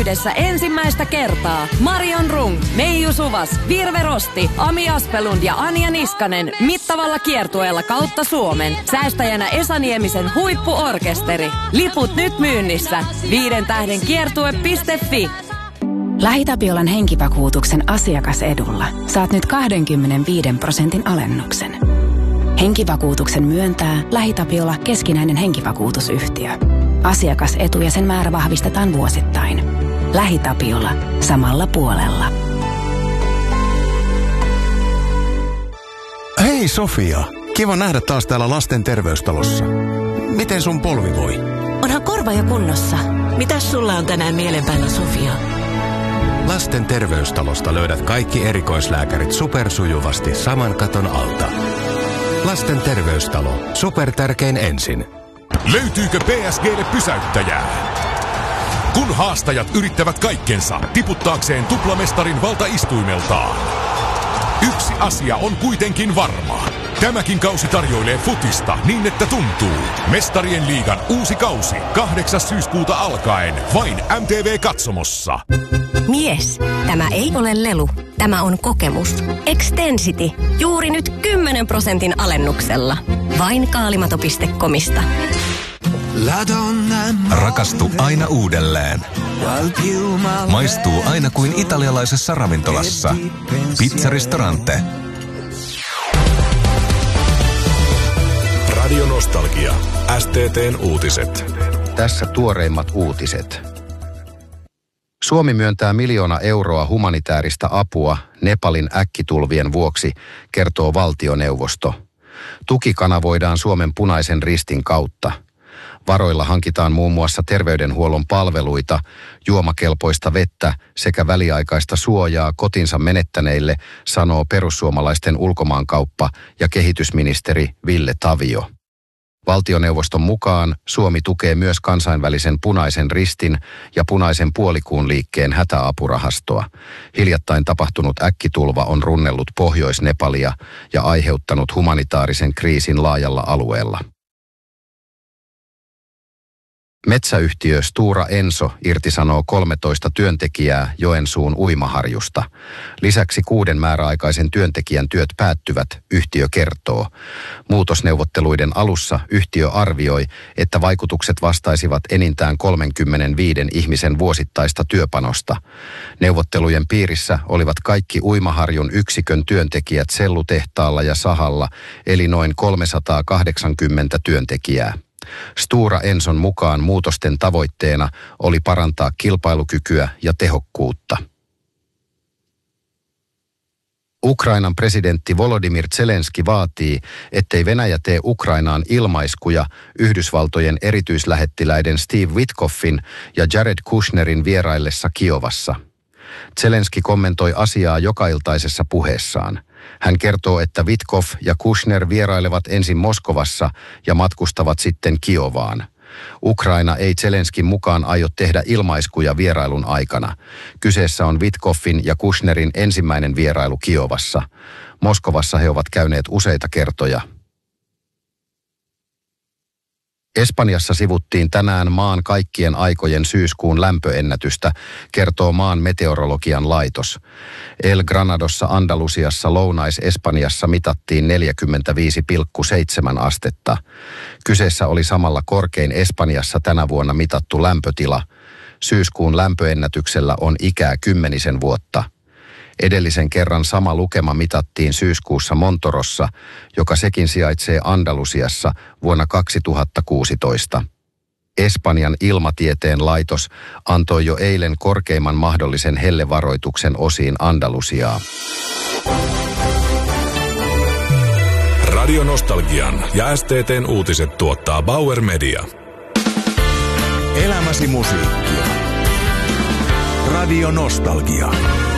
menneisyydessä ensimmäistä kertaa. Marion Rung, Meiju Suvas, Virve Rosti, Ami Aspelund ja Anja Niskanen mittavalla kiertueella kautta Suomen. Säästäjänä Esa Niemisen huippuorkesteri. Liput nyt myynnissä. 5 tähden kiertue.fi. LähiTapiolan henkivakuutuksen asiakasedulla saat nyt 25% alennuksen. Henkivakuutuksen myöntää LähiTapiola keskinäinen henkivakuutusyhtiö. Asiakasetu ja sen määrä vahvistetaan vuosittain. LähiTapiola. Samalla puolella. Hei Sofia, kiva nähdä taas täällä lasten terveystalossa. Miten sun polvi voi? Onhan korva jo kunnossa. Mitäs sulla on tänään mielen päällä, Sofia? Lasten terveystalosta löydät kaikki erikoislääkärit supersujuvasti saman katon alta. Lasten terveystalo. Supertärkein ensin. Löytyykö PSG:lle pysäyttäjää? Kun haastajat yrittävät kaikkensa tiputtaakseen tuplamestarin valtaistuimeltaan. Yksi asia on kuitenkin varma. Tämäkin kausi tarjoilee futista niin, että tuntuu. Mestarien liigan uusi kausi 8. syyskuuta alkaen vain MTV-katsomossa. Mies, tämä ei ole lelu. Tämä on kokemus. Extensity. Juuri nyt 10% alennuksella. Vain kaalimato.comista. Rakastu aina uudelleen. Maistuu aina kuin italialaisessa ravintolassa. Pizzaristorante. Radio Nostalgia. STT:n uutiset. Tässä tuoreimmat uutiset. Suomi myöntää 1 miljoona euroa humanitääristä apua Nepalin äkkitulvien vuoksi, kertoo valtioneuvosto. Tuki kanavoidaan Suomen Punaisen Ristin kautta. Varoilla hankitaan muun muassa terveydenhuollon palveluita, juomakelpoista vettä sekä väliaikaista suojaa kotinsa menettäneille, sanoo perussuomalaisten ulkomaankauppa- ja kehitysministeri Ville Tavio. Valtioneuvoston mukaan Suomi tukee myös kansainvälisen Punaisen Ristin ja Punaisen puolikuun liikkeen hätäapurahastoa. Hiljattain tapahtunut äkkitulva on runnellut Pohjois-Nepalia ja aiheuttanut humanitaarisen kriisin laajalla alueella. Metsäyhtiö Stora Enso irtisanoo 13 työntekijää Joensuun uimaharjusta. Lisäksi 6 määräaikaisen työntekijän työt päättyvät, yhtiö kertoo. Muutosneuvotteluiden alussa yhtiö arvioi, että vaikutukset vastaisivat enintään 35 ihmisen vuosittaista työpanosta. Neuvottelujen piirissä olivat kaikki uimaharjun yksikön työntekijät sellutehtaalla ja sahalla, eli noin 380 työntekijää. Stora Enson mukaan muutosten tavoitteena oli parantaa kilpailukykyä ja tehokkuutta. Ukrainan presidentti Volodymyr Zelenski vaatii, ettei Venäjä tee Ukrainaan ilmaiskuja Yhdysvaltojen erityislähettiläiden Steve Witkoffin ja Jared Kushnerin vieraillessa Kiovassa. Zelenski kommentoi asiaa jokailtaisessa puheessaan. Hän kertoo, että Witkoff ja Kushner vierailevat ensin Moskovassa ja matkustavat sitten Kiovaan. Ukraina ei Zelenskin mukaan aio tehdä ilmaiskuja vierailun aikana. Kyseessä on Witkoffin ja Kushnerin ensimmäinen vierailu Kiovassa. Moskovassa he ovat käyneet useita kertoja. Espanjassa sivuttiin tänään maan kaikkien aikojen syyskuun lämpöennätystä, kertoo maan meteorologian laitos. El Granadossa Andalusiassa Lounais-Espanjassa mitattiin 45,7 astetta. Kyseessä oli samalla korkein Espanjassa tänä vuonna mitattu lämpötila. Syyskuun lämpöennätyksellä on ikää 10 vuotta. Edellisen kerran sama lukema mitattiin syyskuussa Montorossa, joka sekin sijaitsee Andalusiassa vuonna 2016. Espanjan ilmatieteen laitos antoi jo eilen korkeimman mahdollisen hellevaroituksen osiin Andalusiaa. Radio Nostalgian ja STT:n uutiset tuottaa Bauer Media. Elämäsi musiikkia. Radio Nostalgia.